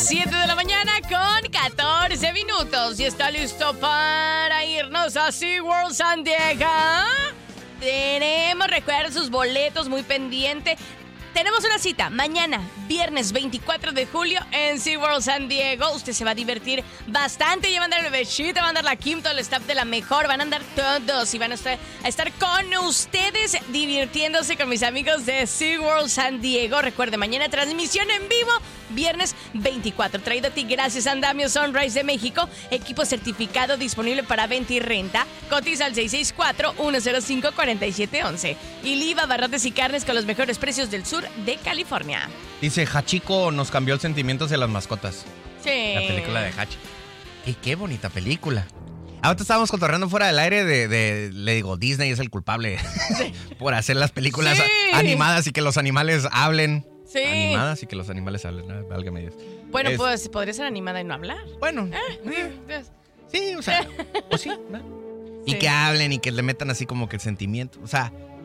7 de la mañana con 14 minutos. ¿Y está listo para irnos a SeaWorld San Diego? Recuerden sus boletos, muy pendiente. Tenemos una cita mañana, viernes 24 de julio en SeaWorld San Diego. Usted se va a divertir bastante. Ya va a andar el bebecito, va a andar la Kim, todo el staff de la mejor. Van a andar todos y van a estar con ustedes divirtiéndose con mis amigos de SeaWorld San Diego. Recuerde, mañana transmisión en vivo, viernes 24. Traído a ti gracias a Andamio Sunrise de México. Equipo certificado disponible para venta y renta. Cotiza al 664-105-4711. Y Liva, barrotes y carnes con los mejores precios del sur de California. Dice, Hachiko nos cambió el sentimiento hacia las mascotas. Sí. La película de Hachi. Y qué bonita película. Ahorita estábamos cotorreando fuera del aire le digo, Disney es el culpable por hacer las películas animadas y que los animales hablen. Sí. Animadas y que los animales hablen, ¿no? Válgame Dios. Bueno, pues podría ser animada y no hablar. Bueno. Sí, o sea, pues sí, ¿no? Y que hablen y que le metan así como que el sentimiento. O sea,